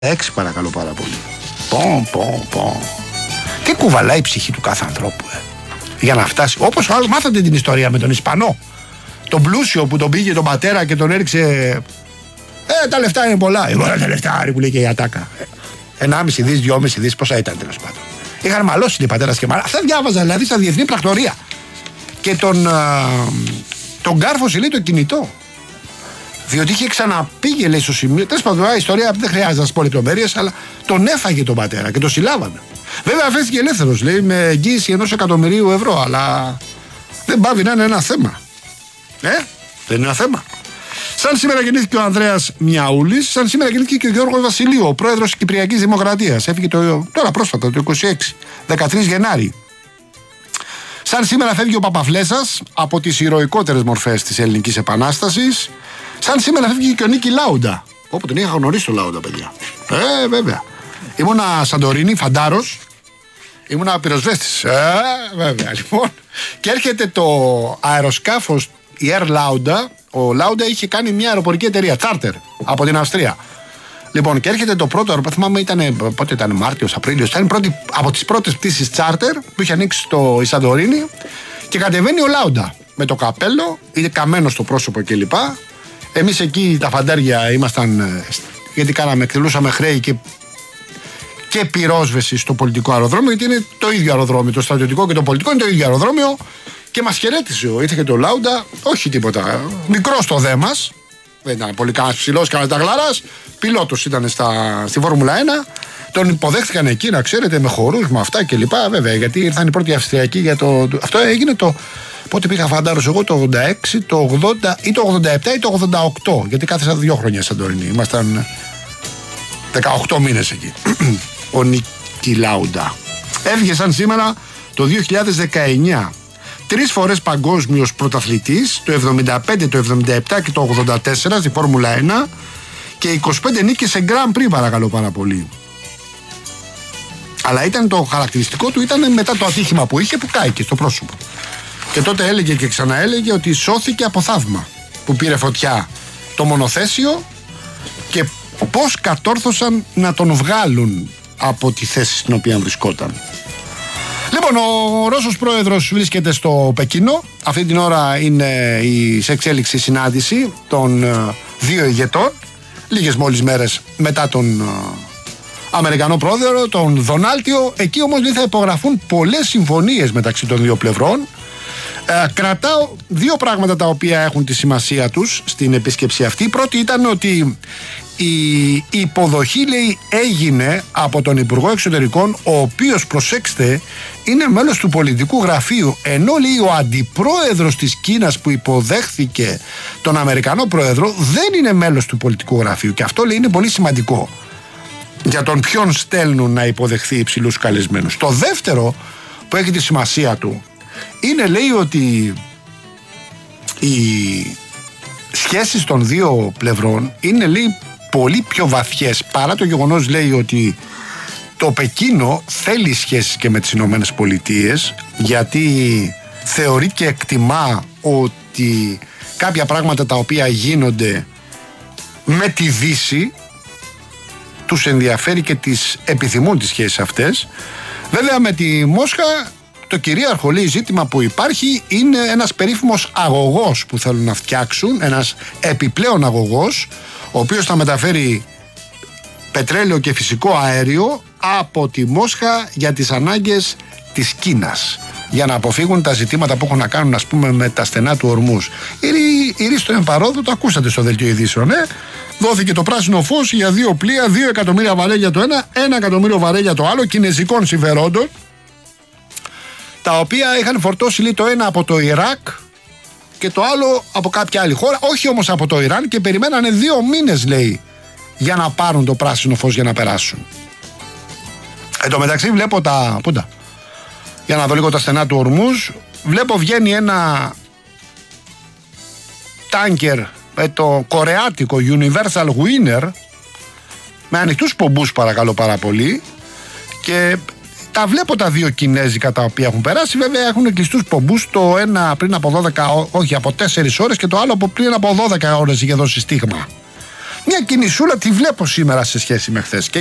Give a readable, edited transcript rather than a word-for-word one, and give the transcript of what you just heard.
6 παρακαλώ πάρα πολύ. Τι κουβαλάει η ψυχή του κάθε ανθρώπου, για να φτάσει. Όπως μάθατε την ιστορία με τον Ισπανό. Τον πλούσιο που τον πήγε τον πατέρα και τον έριξε. Τα λεφτά είναι πολλά. Τα λεφτά, που λέει και η Ατάκα. 1,5 δις, 2,5 δις, πόσα ήταν τέλος πάντων. Είχαν μαλώσει οι πατέρας και μάνα. Αυτά διάβαζα δηλαδή στα διεθνή πρακτορία. Και τον κάρφωσε, λέει, το κινητό. Διότι είχε ξαναπήγε, λέει, στο σημείο. Τέλος πάντων, η ιστορία δεν χρειάζεται να σας πω λεπτομέρειες, αλλά τον έφαγε τον πατέρα και τον συλλάβανε. Βέβαια, αφέθηκε ελεύθερος, λέει, με εγγύηση 1 εκατομμυρίου ευρώ, αλλά δεν πάβει να είναι ένα θέμα. Δεν είναι ένα θέμα. Σαν σήμερα γεννήθηκε ο Ανδρέας Μιαούλης, σαν σήμερα γεννήθηκε και ο Γιώργος Βασιλείου, ο πρόεδρος της Κυπριακής Δημοκρατίας. Έφυγε τώρα πρόσφατα, το 26, 13 Γενάρη. Σαν σήμερα φεύγει ο Παπαφλέσας από τις ηρωικότερες μορφές της Ελληνικής Επανάστασης. Σαν σήμερα φεύγει και ο Νίκη Λάουντα. Όπου τον είχα γνωρίσει το Λάουντα, παιδιά. Βέβαια. Ήμουνα Σαντορίνη, φαντάρος. Ήμουνα πυροσβέστης. Βέβαια, λοιπόν. Και έρχεται το αεροσκάφος, η Air Lauda. Ο Lauda είχε κάνει μια αεροπορική εταιρεία, charter, από την Αυστρία. Λοιπόν, και έρχεται το πρώτο αεροπλάνο, θυμάμαι πότε ήταν, Μάρτιος, Απρίλιος. Ήταν από τις πρώτες πτήσεις charter που είχε ανοίξει η Σαντορίνη. Και κατεβαίνει ο Lauda με το καπέλο, είναι καμένο στο πρόσωπο κλπ. Εμείς εκεί τα φαντάρια ήμασταν, γιατί εκτελούσαμε χρέη και πυρόσβεση στο πολιτικό αεροδρόμιο, γιατί είναι το ίδιο αεροδρόμιο. Το στρατιωτικό και το πολιτικό είναι το ίδιο αεροδρόμιο. Και μας χαιρέτησε. Ήρθε και το Λάουντα, όχι τίποτα. Μικρός το δε μας. Δεν ήταν πολύ κανένας ψηλός, κανένας ταγλαράς. Πιλότος ήταν στη Φόρμουλα 1. Τον υποδέχτηκαν εκεί, να ξέρετε, με χορούς, με αυτά κλπ. Βέβαια, γιατί ήρθαν οι πρώτοι Αυστριακοί για το. Αυτό έγινε πότε πήγα φαντάρος εγώ, το 86, το 80 ή το 87 ή το 88. Γιατί κάθεσα 2 χρόνια σαν Σαντορίνη. Ήμασταν 18 μήνες εκεί. Ο Νίκη Λάουντα. Έφυγε σαν σήμερα το 2019. 3 φορές παγκόσμιος πρωταθλητής, το 75, το 77 και το 84 στη Φόρμουλα 1 και 25 νίκες σε Grand Prix, παρακαλώ πάρα πολύ. Αλλά το χαρακτηριστικό του ήταν μετά το ατύχημα που είχε, που κάηκε στο πρόσωπο. Και τότε έλεγε και ξαναέλεγε ότι σώθηκε από θαύμα, που πήρε φωτιά το μονοθέσιο και πώς κατόρθωσαν να τον βγάλουν από τη θέση στην οποία βρισκόταν. Λοιπόν, ο Ρώσος πρόεδρος βρίσκεται στο Πεκίνο. Αυτή την ώρα είναι σε εξέλιξη συνάντηση των 2 ηγετών, λίγες μόλις μέρες μετά τον Αμερικανό πρόεδρο, τον Δονάλτιο. Εκεί όμως θα υπογραφούν πολλές συμφωνίες μεταξύ των 2 πλευρών. Κρατάω 2 πράγματα τα οποία έχουν τη σημασία τους στην επίσκεψη αυτή. Η πρώτη ήταν ότι η υποδοχή, λέει, έγινε από τον Υπουργό Εξωτερικών, ο οποίος, προσέξτε, είναι μέλος του πολιτικού γραφείου, ενώ, λέει, ο αντιπρόεδρος της Κίνας που υποδέχθηκε τον Αμερικανό πρόεδρο δεν είναι μέλος του πολιτικού γραφείου, και αυτό, λέει, είναι πολύ σημαντικό για τον ποιον στέλνουν να υποδεχθεί υψηλούς καλεσμένους. Το δεύτερο που έχει τη σημασία του είναι, λέει, ότι οι σχέσεις των 2 πλευρών είναι, λέει, πολύ πιο βαθιές, παρά το γεγονός, λέει, ότι το Πεκίνο θέλει σχέσεις και με τις Ηνωμένες Πολιτείες, γιατί θεωρεί και εκτιμά ότι κάποια πράγματα τα οποία γίνονται με τη Δύση τους ενδιαφέρει και τις επιθυμούν τις σχέσεις αυτές. Βέβαια, με τη Μόσχα το κυρίαρχο, λέει, ζήτημα που υπάρχει είναι ένας περίφημος αγωγός που θέλουν να φτιάξουν, ένας επιπλέον αγωγός, ο οποίος θα μεταφέρει πετρέλαιο και φυσικό αέριο από τη Μόσχα για τις ανάγκες της Κίνας, για να αποφύγουν τα ζητήματα που έχουν να κάνουν, ας πούμε, με τα στενά του Ορμούς. Η Ρίστο Εμπαρόδου, το ακούσατε στο δελτίο ειδήσεων, δόθηκε το πράσινο φως για 2 πλοία, 2 εκατομμύρια βαρέλια το ένα, 1 εκατομμύριο βαρέλια το άλλο, κινεζικών συμφερόντων, τα οποία είχαν φορτώσει, λέει, το ένα από το Ιράκ και το άλλο από κάποια άλλη χώρα, όχι όμως από το Ιράν, και περιμένανε 2 μήνες, λέει, για να πάρουν το πράσινο φως για να περάσουν. Εν τω μεταξύ βλέπω για να δω λίγο τα στενά του Ορμούς, βλέπω βγαίνει ένα τάνκερ με το κορεάτικο Universal Winner με ανοιχτούς πομπούς, παρακαλώ πάρα πολύ, και τα βλέπω τα 2 κινέζικα τα οποία έχουν περάσει. Βέβαια έχουν κλειστούς πομπούς, το ένα πριν από 12, όχι, από 4 ώρες, και το άλλο από πριν από 12 ώρες είχε δώσει στίγμα. Μια κινησούλα τη βλέπω σήμερα σε σχέση με χθες.